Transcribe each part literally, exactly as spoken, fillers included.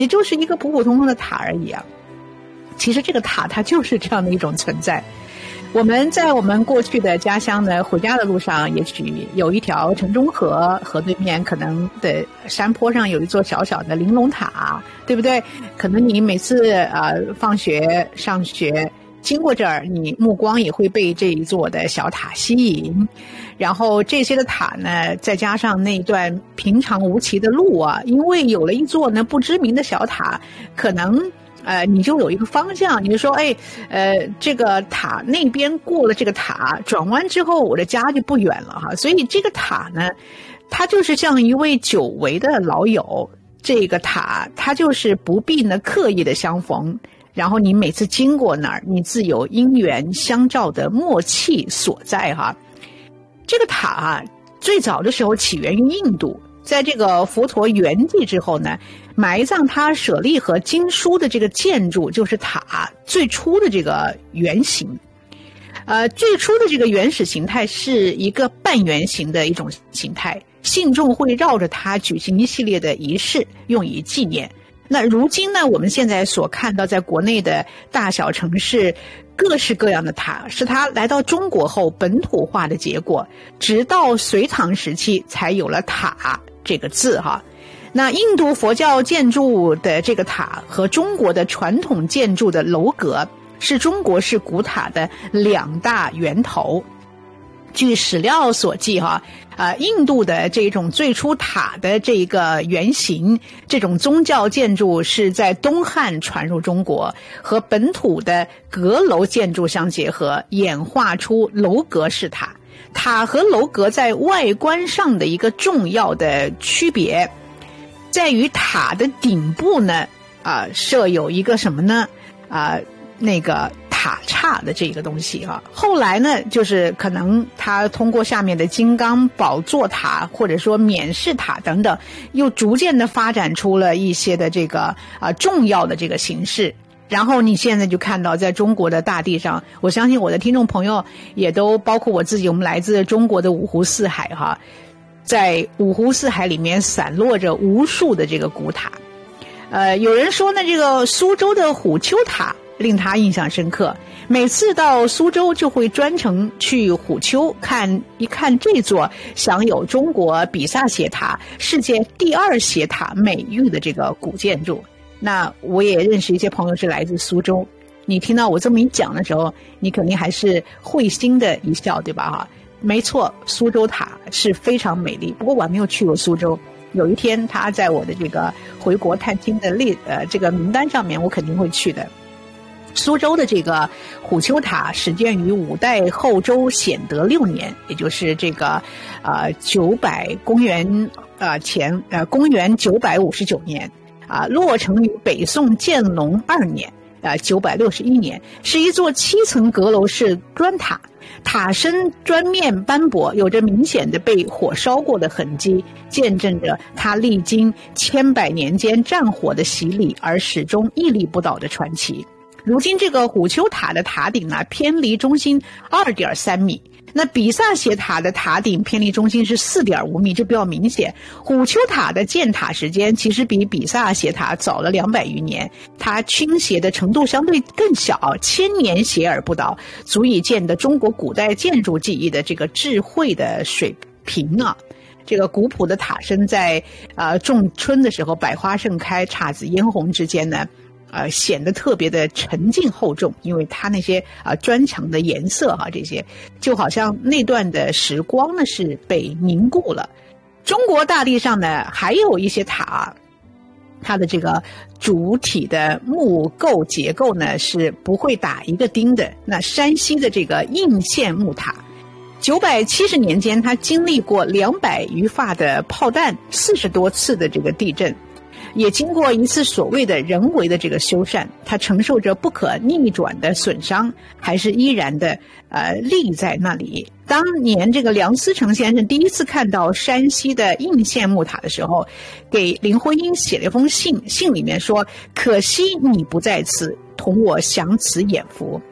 也就是一个普普通通的塔而已啊。其实这个塔它就是这样的一种存在。我们在我们过去的家乡呢，回家的路上，也许有一条城中河，河对面可能的山坡上有一座小小的玲珑塔，对不对？可能你每次呃放学上学经过这儿，你目光也会被这一座的小塔吸引。然后这些的塔呢，再加上那段平常无奇的路啊，因为有了一座呢不知名的小塔，可能呃，你就有一个方向，你就说，哎，呃，这个塔那边过了这个塔，转弯之后，我的家就不远了哈。所以这个塔呢，它就是像一位久违的老友。这个塔，它就是不必呢刻意的相逢，然后你每次经过那儿，你自有因缘相照的默契所在哈。这个塔啊，最早的时候起源于印度。在这个佛陀圆寂之后呢，埋葬他舍利和经书的这个建筑就是塔最初的这个原型。呃，最初的这个原始形态是一个半圆形的一种形态，信众会绕着它举行一系列的仪式，用以纪念。那如今呢，我们现在所看到在国内的大小城市各式各样的塔，是它来到中国后本土化的结果，直到隋唐时期才有了塔这个字哈。那印度佛教建筑的这个塔和中国的传统建筑的楼阁是中国式古塔的两大源头。据史料所记哈，呃，印度的这种最初塔的这个原型，这种宗教建筑是在东汉传入中国，和本土的阁楼建筑相结合，演化出楼阁式塔。塔和楼阁在外观上的一个重要的区别，在于塔的顶部呢，啊、呃，设有一个什么呢？啊、呃，那个塔刹的这个东西啊。后来呢，就是可能它通过下面的金刚宝座塔或者说冕饰塔等等，又逐渐的发展出了一些的这个啊、呃、重要的这个形式。然后你现在就看到在中国的大地上，我相信我的听众朋友也都包括我自己，我们来自中国的五湖四海哈，在五湖四海里面散落着无数的这个古塔。呃，有人说呢，这个苏州的虎丘塔令他印象深刻，每次到苏州就会专程去虎丘看一看这座享有中国比萨斜塔世界第二斜塔美誉的这个古建筑。那我也认识一些朋友是来自苏州，你听到我这么一讲的时候，你肯定还是会心的一笑，对吧哈？没错，苏州塔是非常美丽，不过我还没有去过苏州。有一天他在我的这个回国探亲的列呃这个名单上面，我肯定会去的。苏州的这个虎丘塔始建于五代后周显德六年，也就是这个呃九百公元呃前呃公元九百五十九年啊，落成于北宋建隆二年呃九百六十一年，是一座七层阁楼式砖塔。塔身砖面斑驳，有着明显的被火烧过的痕迹，见证着它历经千百年间战火的洗礼而始终屹立不倒的传奇。如今这个虎丘塔的塔顶呢，偏离中心 二点三米，那比萨斜塔的塔顶偏离中心是 四点五米，这比较明显。虎丘塔的建塔时间其实比比萨斜塔早了两百余年，它倾斜的程度相对更小，千年斜而不倒，足以见得中国古代建筑技艺的这个智慧的水平啊。这个古朴的塔身在呃仲春的时候百花盛开，姹紫嫣红之间呢，呃，显得特别的沉静厚重，因为它那些啊、呃、砖墙的颜色哈、啊，这些就好像那段的时光呢是被凝固了。中国大地上呢还有一些塔，它的这个主体的木构结构呢是不会打一个钉的。那山西的这个应县木塔，九百七十年间，它经历过两百余发的炮弹，四十多次的这个地震。也经过一次所谓的人为的这个修缮，它承受着不可逆转的损伤，还是依然的呃立在那里。当年这个梁思成先生第一次看到山西的应县木塔的时候，给林徽因写了一封信，信里面说：可惜你不在此，同我享此眼福。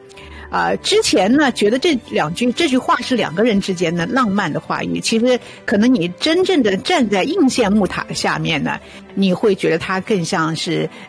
啊、呃，之前呢觉得这两句这句话是两个人之间的浪漫的话语，其实可能你真正的站在应县木塔下面呢，你会觉得它更像是